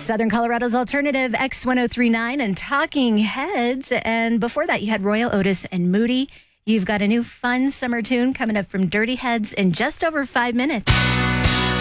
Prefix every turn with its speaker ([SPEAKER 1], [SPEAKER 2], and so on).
[SPEAKER 1] Southern Colorado's Alternative X1039 and Talking Heads. And before that, you had Royal Otis and Moody. You've got a new fun summer tune coming up from Dirty Heads in just over 5 minutes.